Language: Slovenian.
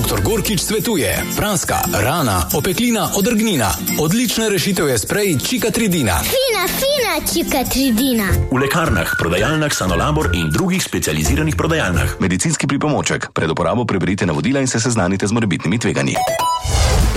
Dr. Gorkič svetuje: praska, rana, opeklina, odrgnina. Odlična rešitev je sprej Cicatricina. Fina Cicatricina. V lekarnah, prodajalnah Sanolabor in drugih specializiranih prodajalnah. Medicinski pripomoček. Pred uporabo preberite navodila in se seznanite z morebitnimi tveganji.